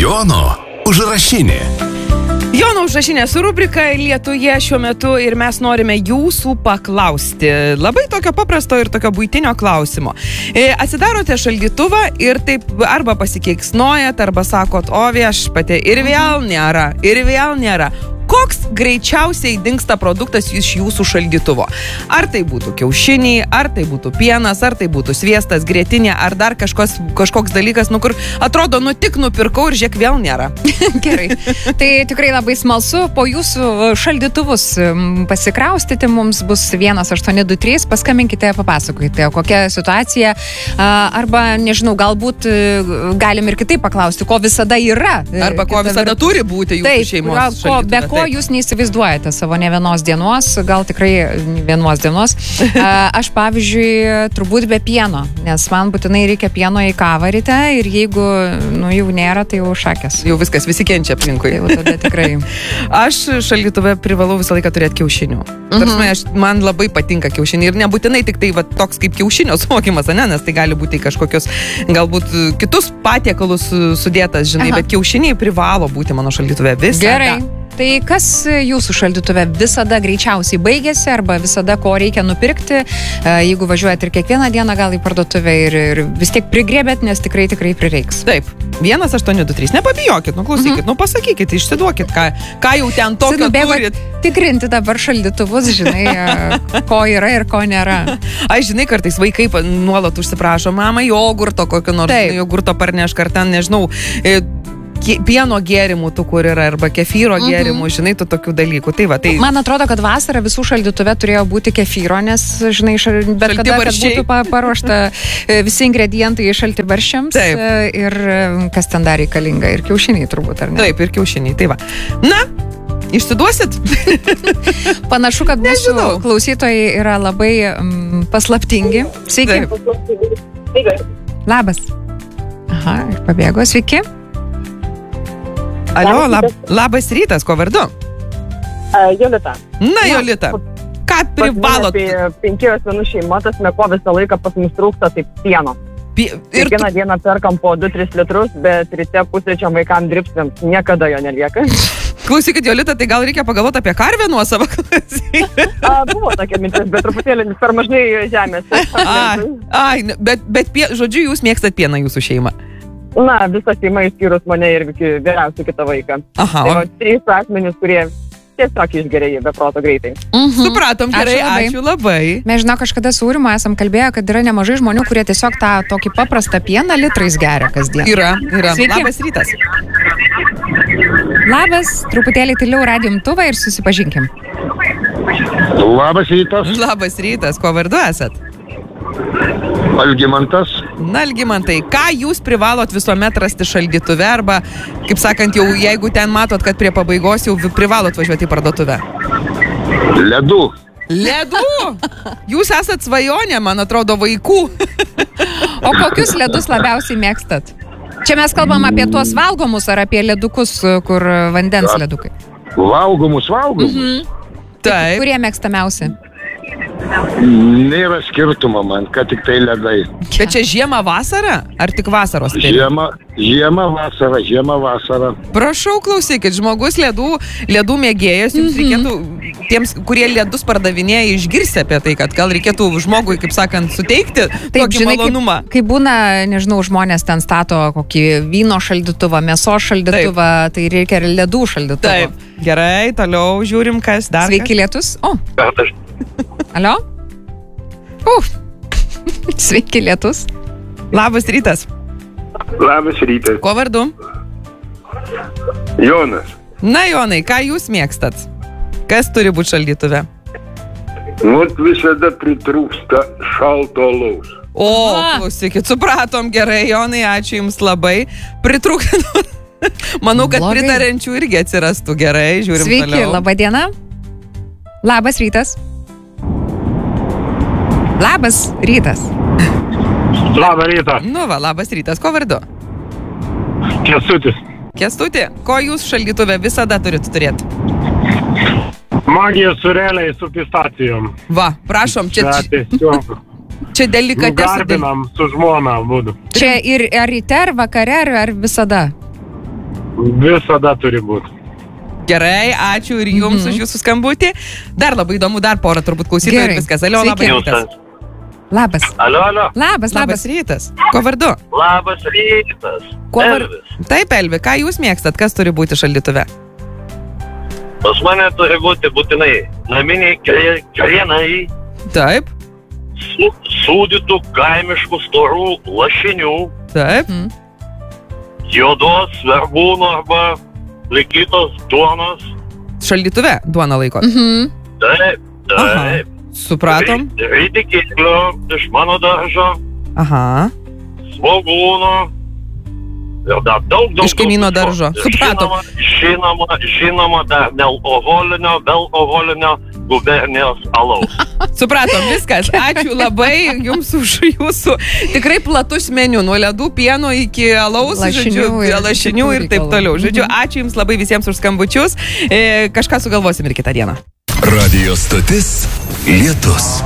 Jono užrašinė. Jono užrašinė su rubrika Lietuje šiuo metu ir mes norime jūsų paklausti. Labai tokio paprasto ir tokio buitinio klausimo. Atsidarote šaldytuvą ir taip arba pasikeiksnojat, arba sakot, o viešpatie, ir vėl nėra. Koks greičiausiai dingsta produktas iš jūsų šaldytuvo? Ar tai būtų kiaušiniai, ar tai būtų pienas, ar tai būtų sviestas, grietinė, ar dar kažkoks dalykas, kur atrodo, tik nupirkau ir žiūrėk, vėl nėra. Gerai. Tai tikrai labai smalsu. Po jūsų šaldytuvus pasikraustyti mums bus 1823. Paskambinkite, papasakokite, kokia situacija. Arba, nežinau, galbūt galim ir kitaip paklausti, ko visada yra. Arba ko visada turi būti jūsų šeimos šaldytuve. Ko jūs neįsivaizduojate savo ne vienos dienos, gal tikrai vienos dienos. Aš, pavyzdžiui, turbūt be pieno, nes man būtinai reikia pieno į kavą ryte ir jeigu jau nėra, tai jau šakės. Jau viskas, visi kenčia aplinkui. Tai jau tada tikrai. Aš šaldytuve privalau visą laiką turėti kiaušinių. Man labai patinka kiaušiniai ir nebūtinai tik tai toks kaip kiaušinio suvokimas, nes tai gali būti kažkokius galbūt kitus patiekalus sudėtas, žinai, bet kiaušiniai privalo būti mano šaldytuve visada. Gerai. Tai kas jūsų šaldytuve visada greičiausiai baigėsi arba visada ko reikia nupirkti, jeigu važiuojat ir kiekvieną dieną gal į parduotuvę ir vis tiek prigrėbėt, nes tikrai prireiks. Taip, 1823, nepabijokit, klausykit, pasakykit, išsiduokit, ką jau ten tokio turit. Tikrinti dabar šaldytuvus, žinai, ko yra ir ko nėra. Aš, žinai, kartais vaikai nuolat užsiprašo, mama, jogurto kokio nors, jogurto parnešk, ar ten, nežinau, pieno gėrimų, tų, kur yra, arba kefyro gėrimų, žinai, tų tokių dalykų. Tai... Man atrodo, kad vasarą visų šaldytuve turėjo būti kefyro, nes, žinai, bet kada, kad būtų paruošta visi ingredientai šaltibarščiams. Ir kas ten dar reikalinga, ir kiaušiniai turbūt, ar ne? Taip, ir kiaušiniai, tai va. Na, išsiduosit? Panašu, kad mūsų klausytojai yra labai paslaptingi. Sveiki. Labas. Aha, ir pabėgo, sveiki. Alio, labas rytas, ko vardu? Jolita. Na, Jolita, ką privalot? Apie 5 asmenų šeima, tas ko visą laiką pas mus trūksta, tai pieno. Kiekvieną dieną perkam po 2-3 litrus, bet ryte pusryčiam vaikam dirbsniams niekada jo nelieka. Klausykit, Jolita, tai gal reikia pagalvoti apie karvę nuosavą? Buvo tokia mintis, bet truputėlį per mažai žemės. Bet žodžiu, jūs mėgstat pieną jūsų šeimą? Na, visą šeimą išskyrus mane ir vyriausią kitą vaiką. Aha. Tai 3 asmenys, kurie tiesiog išgeria jį be proto greitai. Supratom, gerai, ačiū labai. Mes žinau, kažkada su Aurimu esam kalbėję, kad yra nemažai žmonių, kurie tiesiog tą tokį paprastą pieną litrais geria kasdien. Yra. Sveiki. Labas rytas. Labas, truputėlį tyliau radijo imtuvą ir susipažinkim. Labas rytas. Labas rytas, ko vardu esat? Algimantas. Na, Algimantai, ką jūs privalot visuomet rasti šaldytuve, arba, kaip sakant, jau jeigu ten matot, kad prie pabaigos jau privalot važiuoti į parduotuvę? Ledų. Ledų? Jūs esat svajonė, man atrodo, vaikų. O kokius ledus labiausiai mėgstat? Čia mes kalbam apie tuos valgomus ar apie ledukus, kur vandens ledukai? Valgomus. Taip. Kurie mėgstamiausi? Nėra skirtumo man, kad tik tai ledai. Bet čia žiema vasara? Ar tik vasaros? Žiema vasara. Prašau, klausykit, žmogus ledų mėgėjas, jums reikėtų tiems, kurie ledus pardavinėja, išgirsti apie tai, kad gal reikėtų žmogui, kaip sakant, suteikti tokį malonumą. Kai būna, nežinau, žmonės ten stato kokį vyno šaldytuvą, mėsos šaldytuvą, tai reikia ir ledų šaldytuvą. Taip, gerai, toliau žiūrim, kas dar. Sveiki, lietus. Alio? Sveiki, lietus. Labas rytas. Labas rytas. Ko vardu? Jonas. Na, Jonai, ką jūs mėgstat? Kas turi būti šaldytuve? Visada pritrūksta šalto alaus. Klausykit, supratom, gerai, Jonai, ačiū jums labai. Pritrūksta. Manau, kad pritarančių irgi atsirastų. Gerai, žiūrim toliau. Sveiki, laba diena. Labas rytas. Labas rytas. Labą rytą. Labas rytas. Ko vardu? Kęstutis. Kęstuti, ko jūs šaldytuve visada turit turėti? Magijos sureliai su pistacijom. Va, prašom, čia delikatesų. Garbinam su žmona būdu. Čia ir ar ryte, ar vakare, ar visada? Visada turi būti. Gerai, ačiū ir jums už jūsų skambutį. Dar labai įdomu, dar porą turbūt klausytojų ir viskas. Alio, labas rytas. Labas. Alio, alio. Labas rytas. Ko vardu? Labas rytas. Elvis. Taip, Elvi, ką jūs mėgstat? Kas turi būti šaldytuve? Pas mane turi būti būtinai naminiai karienai. Taip. Sūdytų kaimiškų storų lašinių. Taip. Juodos svarbūnų arba likytos duonos. Šaldytuve duona laiko. Taip, taip. Supratom. Rydikėlio iš mano daržo. Aha. Svogūno. Ir dar daug. Iš kaimyno daržo. Supratom. Žinoma, dar belalkoholinio gubernijos alaus. Supratom, viskas. Ačiū labai jums už jūsų tikrai platus meniu. Nuo ledų, pieno iki alaus, lašinių ir taip toliau. Žodžiu, ačiū jums labai visiems už skambučius. Kažką sugalvosim ir kitą dieną. Radio stotis Lietus.